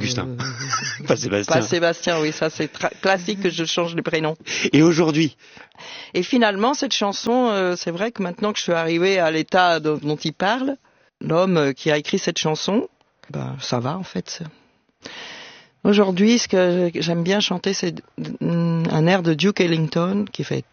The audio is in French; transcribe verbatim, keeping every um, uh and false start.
Augustin. Pas Sébastien. Pas Sébastien, oui, ça c'est tra- classique que je change les prénoms. Et aujourd'hui? Et finalement, cette chanson, euh, c'est vrai que maintenant que je suis arrivée à l'état dont, dont il parle, l'homme euh, qui a écrit cette chanson, ben ça va en fait. Aujourd'hui, ce que j'aime bien chanter, c'est un air de Duke Ellington qui fait